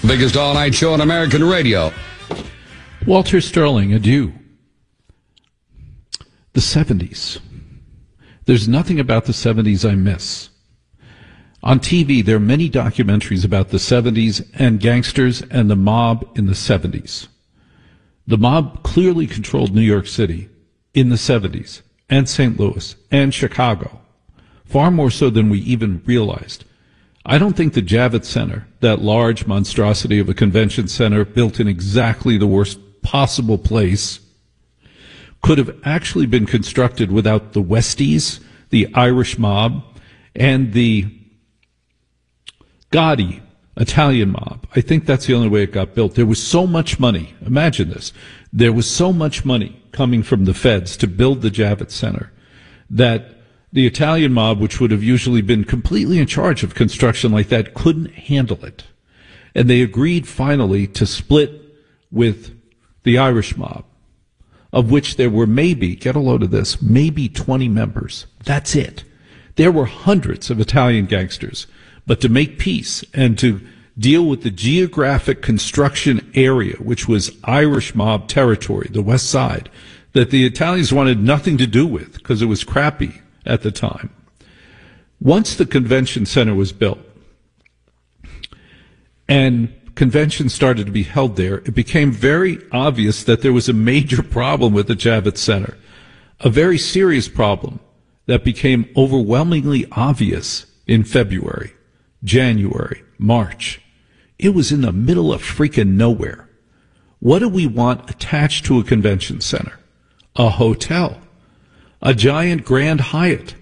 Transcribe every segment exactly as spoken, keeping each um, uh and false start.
Biggest all-night show on American radio. Walter Sterling, adieu. The seventies. There's nothing about the seventies I miss. On T V, there are many documentaries about the seventies and gangsters and the mob in the seventies. The mob clearly controlled New York City in the seventies, and Saint Louis, and Chicago, far more so than we even realized. I don't think the Javits Center, that large monstrosity of a convention center built in exactly the worst possible place, could have actually been constructed without the Westies, the Irish mob, and the Gotti Italian mob. I think that's the only way it got built. There was so much money. Imagine this. There was so much money coming from the feds to build the Javits Center that the Italian mob, which would have usually been completely in charge of construction like that, couldn't handle it. And they agreed finally to split with the Irish mob, of which there were maybe, get a load of this, maybe twenty members. That's it. There were hundreds of Italian gangsters. But to make peace and to deal with the geographic construction area, which was Irish mob territory, the West Side, that the Italians wanted nothing to do with because it was crappy at the time. Once the convention center was built and conventions started to be held there, it became very obvious that there was a major problem with the Javits Center, a very serious problem that became overwhelmingly obvious in February, January, March. It was in the middle of freaking nowhere. What do we want attached to a convention center? A hotel. A giant Grand Hyatt,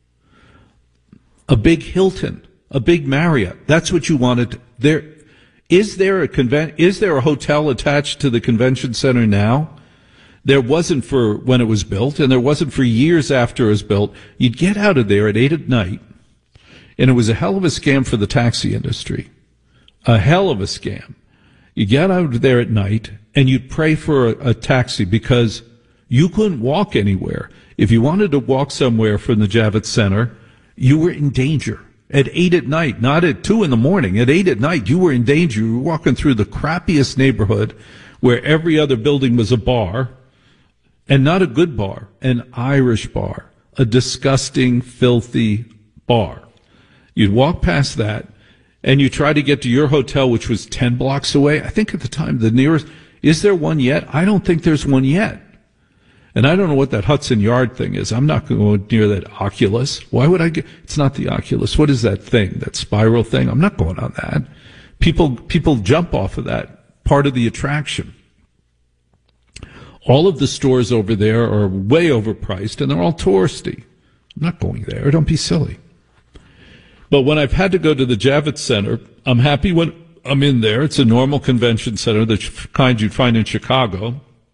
a big Hilton, a big Marriott. That's what you wanted. There, is there a conven- Is there a hotel attached to the convention center now? There wasn't for when it was built, and there wasn't for years after it was built. You'd get out of there at eight at night, and it was a hell of a scam for the taxi industry. A hell of a scam. You get out of there at night, and you'd pray for a, a taxi because you couldn't walk anywhere. If you wanted to walk somewhere from the Javits Center, you were in danger. At eight at night, not at two in the morning, at eight at night, you were in danger. You were walking through the crappiest neighborhood where every other building was a bar, and not a good bar, an Irish bar, a disgusting, filthy bar. You'd walk past that, and you try to get to your hotel, which was ten blocks away. I think at the time, the nearest, is there one yet? I don't think there's one yet. And I don't know what that Hudson Yard thing is. I'm not going near that Oculus. Why would I get, it's not the Oculus. What is that thing, that spiral thing? I'm not going on that. People, people jump off of that, part of the attraction. All of the stores over there are way overpriced and they're all touristy. I'm not going there. Don't be silly. But when I've had to go to the Javits Center, I'm happy when I'm in there. It's a normal convention center, the kind you'd find in Chicago.